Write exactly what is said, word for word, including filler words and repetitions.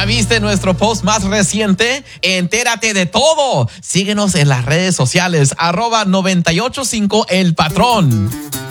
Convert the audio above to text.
¿Ya viste nuestro post más reciente? Entérate de todo. Síguenos en las redes sociales, arroba noventa y ocho punto cinco El Patrón.